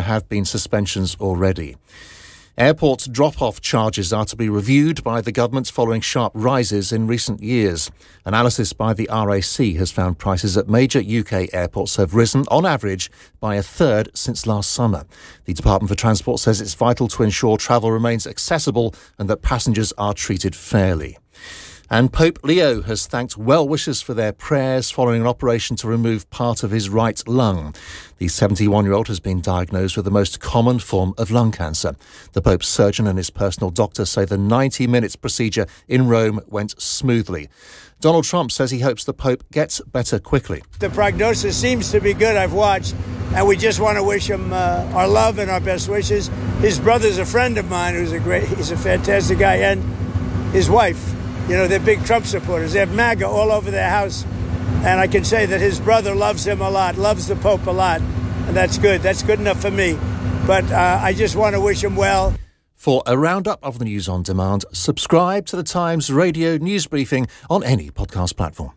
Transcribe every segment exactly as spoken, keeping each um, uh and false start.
have been suspensions already. Airport drop-off charges are to be reviewed by the government following sharp rises in recent years. Analysis by the R A C has found prices at major U K airports have risen, on average, by a third since last summer. The Department for Transport says it's vital to ensure travel remains accessible and that passengers are treated fairly. And Pope Leo has thanked well-wishers for their prayers following an operation to remove part of his right lung. The seventy-one-year-old has been diagnosed with the most common form of lung cancer. The Pope's surgeon and his personal doctor say the ninety minutes procedure in Rome went smoothly. Donald Trump says he hopes the Pope gets better quickly. The prognosis seems to be good, I've watched, and we just want to wish him uh, our love and our best wishes. His brother's a friend of mine who's a great, he's a fantastic guy, and his wife. You know, they're big Trump supporters. They have MAGA all over their house. And I can say that his brother loves him a lot, loves the Pope a lot. And that's good. That's good enough for me. But uh, I just want to wish him well. For a roundup of the news on demand, subscribe to the Times Radio news briefing on any podcast platform.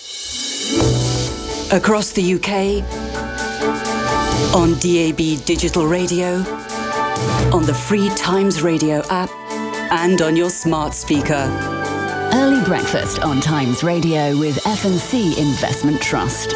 Across the U K, on D A B digital radio, on the free Times Radio app, and on your smart speaker. Early breakfast on Times Radio with F and C Investment Trust.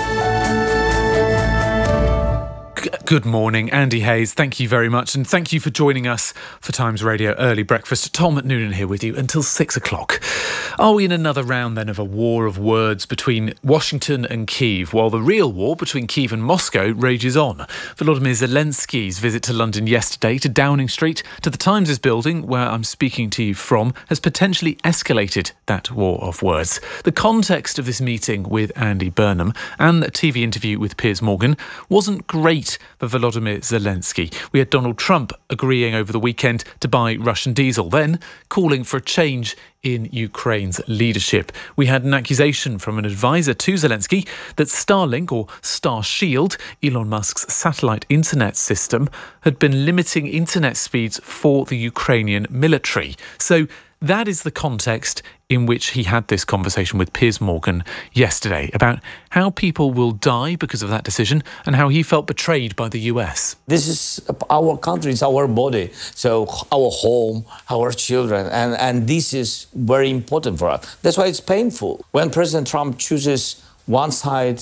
Good morning, Andy Hayes. Thank you very much, and thank you for joining us for Times Radio Early Breakfast. Tom at Noonan here with you until six o'clock. Are we in another round then of a war of words between Washington and Kyiv, while the real war between Kyiv and Moscow rages on? Volodymyr Zelensky's visit to London yesterday, to Downing Street, to the Times' building, where I'm speaking to you from, has potentially escalated that war of words. The context of this meeting with Andy Burnham and a T V interview with Piers Morgan wasn't great for Volodymyr Zelensky. We had Donald Trump agreeing over the weekend to buy Russian diesel, then calling for a change in Ukraine's leadership. We had an accusation from an advisor to Zelensky that Starlink, or Starshield, Elon Musk's satellite internet system, had been limiting internet speeds for the Ukrainian military. So that is the context in which he had this conversation with Piers Morgan yesterday about how people will die because of that decision and how he felt betrayed by the U S. This is our country, it's our body, so our home, our children, and, and this is very important for us. That's why it's painful. When President Trump chooses one side,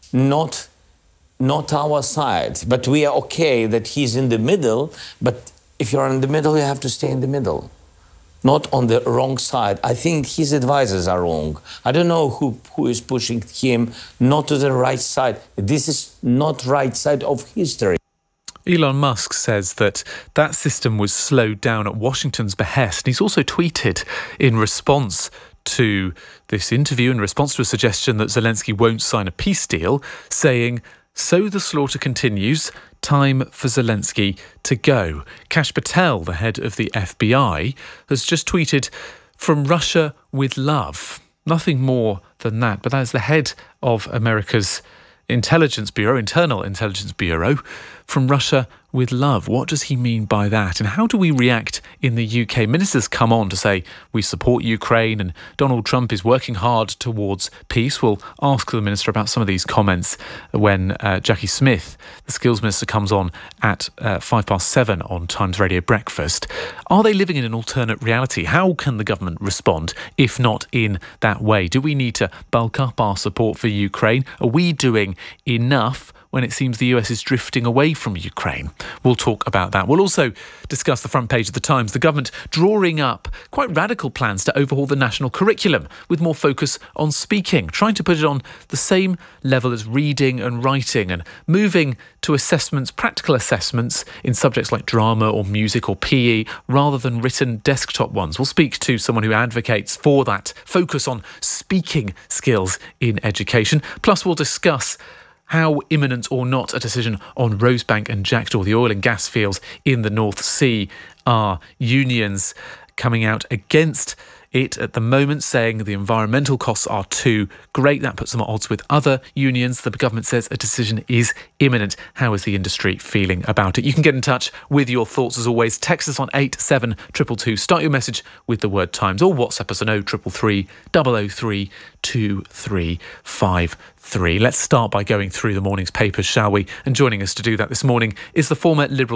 not, not our side, but we are okay that he's in the middle, but if you're in the middle, you have to stay in the middle. Not on the wrong side. I think his advisors are wrong. I don't know who, who is pushing him not to the right side. This is not right side of history. Elon Musk says that that system was slowed down at Washington's behest. He's also tweeted in response to this interview, in response to a suggestion that Zelensky won't sign a peace deal, saying, "So the slaughter continues. Time for Zelensky to go." Kash Patel, the head of the F B I, has just tweeted, "From Russia with love." Nothing more than that, but that's the head of America's Intelligence Bureau, Internal Intelligence Bureau, "From Russia with love." What does he mean by that? And how do we react in the U K? Ministers come on to say we support Ukraine and Donald Trump is working hard towards peace. We'll ask the minister about some of these comments when uh, Jackie Smith, the skills minister, comes on at uh, five past seven on Times Radio Breakfast. Are they living in an alternate reality? How can the government respond if not in that way? Do we need to bulk up our support for Ukraine? Are we doing enough when it seems the U S is drifting away from Ukraine? We'll talk about that. We'll also discuss the front page of the Times, the government drawing up quite radical plans to overhaul the national curriculum with more focus on speaking, trying to put it on the same level as reading and writing and moving to assessments, practical assessments in subjects like drama or music or P E rather than written desktop ones. We'll speak to someone who advocates for that focus on speaking skills in education. Plus, we'll discuss how imminent or not a decision on Rosebank and Jackdaw, the oil and gas fields in the North Sea, are. Unions coming out against it at the moment, saying the environmental costs are too great. That puts them at odds with other unions. The government says a decision is imminent. How is the industry feeling about it? You can get in touch with your thoughts as always. Text us on eight seven two two two. Start your message with the word Times, or WhatsApp us on oh three three three, double oh three, two three five three. Let's start by going through the morning's papers, shall we? And joining us to do that this morning is the former Liberal